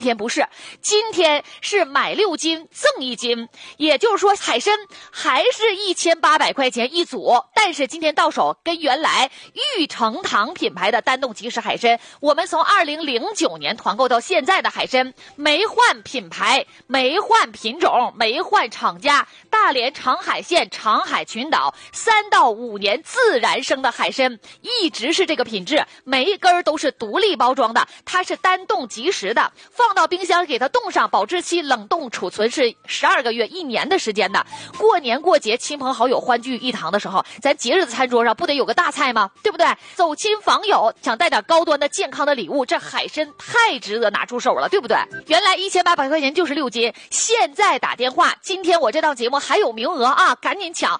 天不是，今天是买6斤赠1斤，也就是说海参还是1800块钱一组，但是今天到手跟原来玉成堂品牌的单冻即食海参，我们从2009年团购到现在的海参没换品牌，没换品种，没换厂家，大连长海县长海群岛3到5年自然生的海参，一直是这个品质，每一根都是独立包装的，它是单冻即食的，放到冰箱给它冻上，保质期冷冻储存是12个月1年的时间的。过年过节亲朋好友欢聚一堂的时候，咱节日的餐桌上不得有个大菜吗？对不对？走亲访友想带点高端的健康的礼物，这海参太值得拿出手了，对不对？原来1800块钱就是6斤，现在打电话，今天我这档节目还有名额啊，赶紧抢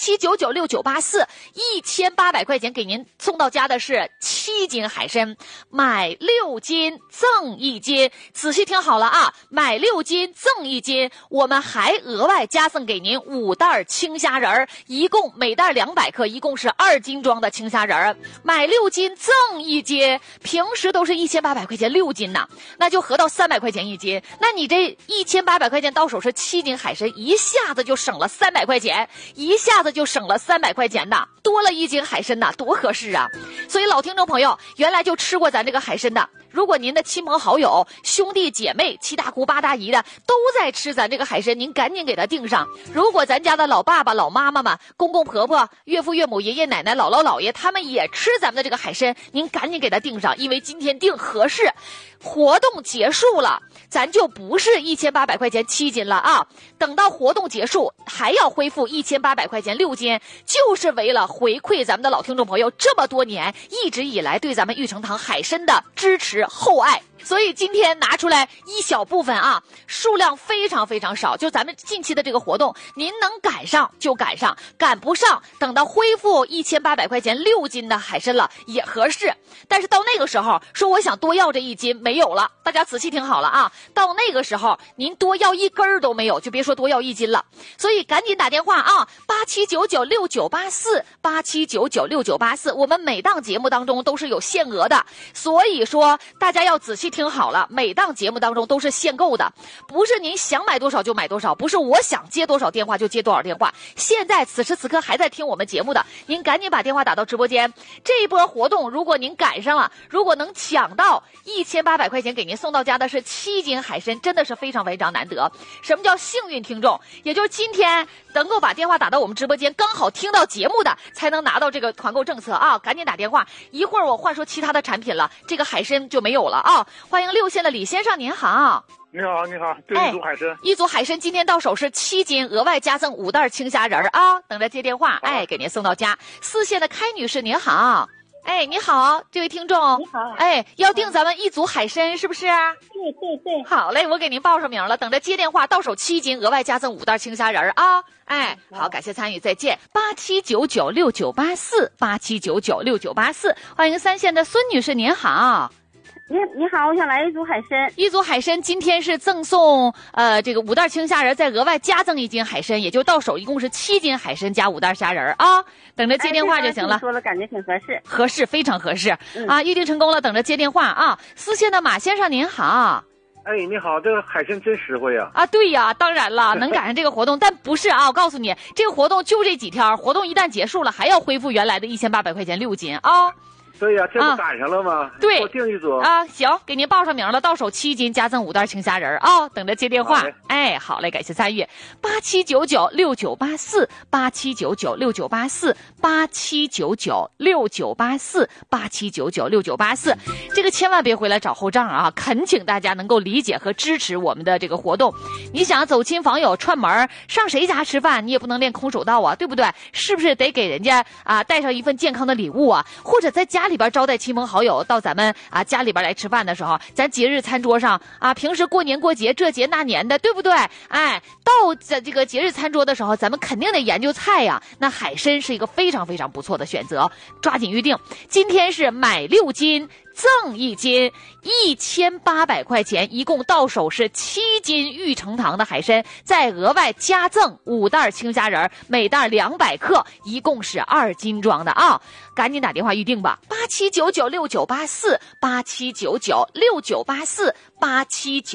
87996984，1800块钱给您送到家的是7斤海参，买6斤赠1斤。仔细听好了啊，买6斤赠1斤，我们还额外加赠给您5袋青虾仁儿，一共每袋200克，一共是2斤装的青虾仁儿。买6斤赠1斤，平时都是1800块钱6斤呐，那就合到300块钱1斤。那你这1800块钱到手是7斤海参，一下子就省了300块钱，一下子就省了300块钱呐，多了1斤海参呐，多合适啊！所以老听众朋友，原来就吃过咱这个海参的。如果您的亲朋好友、兄弟姐妹、7大姑8大姨的都在吃咱这个海参，您赶紧给他订上。如果咱家的老爸爸、老妈妈们、公公婆婆、岳父岳母、爷爷奶奶、姥姥姥爷他们也吃咱们的这个海参，您赶紧给他订上，因为今天订合适。活动结束了，咱就不是1800块钱7斤了啊！等到活动结束，还要恢复1800块钱6斤，就是为了回馈咱们的老听众朋友这么多年一直以来对咱们玉成堂海参的支持厚爱。所以今天拿出来一小部分啊，数量非常非常少，就咱们近期的这个活动，您能赶上就赶上，赶不上等到恢复1800块钱6斤的海参了也合适。但是到那个时候说我想多要这1斤没有了，大家仔细听好了啊，到那个时候您多要1根都没有，就别说多要1斤了。所以赶紧打电话啊，87996984，87996984，我们每档节目当中都是有限额的，所以说大家要仔细听好了，每档节目当中都是限购的，不是您想买多少就买多少，不是我想接多少电话就接多少电话。现在此时此刻还在听我们节目的，您赶紧把电话打到直播间。这一波活动如果您赶上了，如果能抢到1800块钱给您送到家的是7斤海参，真的是非常非常难得。什么叫幸运听众？也就是今天能够把电话打到我们直播间，刚好听到节目的才能拿到这个团购政策啊！赶紧打电话，一会儿我换说其他的产品了，这个海参就没有了啊！欢迎6线的李先生，您好。 你好，你好，对，一组海参， 一组海参今天到手是7斤，额外加赠5袋青虾仁儿啊，等着接电话，给您送到家。4线的开女士您好，你好，这位听众， 你好， 要订咱们一组海参是不是？ 对对对， 好嘞，我给您报上名了，等着接电话，到手7斤，额外加赠5袋青虾仁儿啊。好，感谢参与，再见。87996984，87996984，欢迎3线的孙女士您好。 你好，我想来一组海参。 一组海参今天是赠送这个5袋青虾仁，再额外加赠1斤海参，也就到手一共是7斤海参加5袋虾仁啊。等着接电话就行了。 说了感觉挺合适， 合适，非常合适啊！预定成功了，等着接电话啊。4线的马先生您好。 你好，这个海参真实惠呀！ 对呀，当然了，能赶上这个活动，但不是啊，我告诉你，这个活动就这几天，活动一旦结束了，还要恢复原来的1800块钱6斤啊。 对呀，这不赶上了吗？ 对， 我订一组啊，行，给您报上名了，到手7斤加赠5袋青虾仁啊，等着接电话。好嘞，感谢参与。87996984，87996984，87996984，这个千万别回来找后账啊！恳请大家能够理解和支持我们的这个活动。你想走亲访友串门上谁家吃饭，你也不能练空手道啊，对不对？是不是得给人家带上一份健康的礼物啊？或者在家里边招待亲朋好友到咱们家里边来吃饭的时候，咱节日餐桌上平时过年过节这节那年的，对不对？到这个节日餐桌的时候，咱们肯定得研究菜呀。那海参是一个非常非常不错的选择，抓紧预定。今天是买6斤赠1斤，1800块钱，一共到手是7斤玉成堂的海参，再额外加赠5袋青虾仁，每袋200克，一共是2斤装的啊！赶紧打电话预定吧，87996984，87996984，8799。